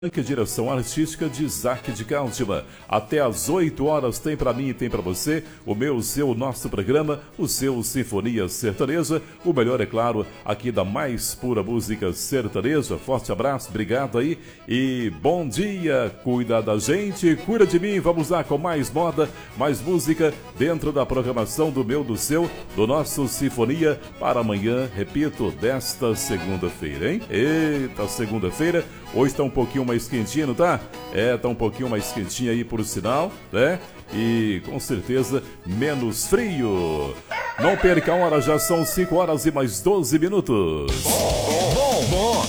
Que direção artística de Isaac de Cáltima. Até às 8 horas tem para mim e tem para você o meu, o seu, o nosso programa, o seu Sinfonia Sertaneja. O melhor, é claro, aqui da mais pura música sertaneja. Forte abraço, obrigado aí e bom dia. Cuida da gente, cuida de mim. Vamos lá com mais moda, mais música dentro da programação do meu, do seu, do nosso Sinfonia para amanhã, repito, desta segunda-feira, hein? Eita, segunda-feira. Hoje tá um pouquinho mais quentinho, não tá? Tá um pouquinho mais quentinho aí por sinal, né? E com certeza menos frio. Não perca a hora, já são 5 horas e mais 12 minutos.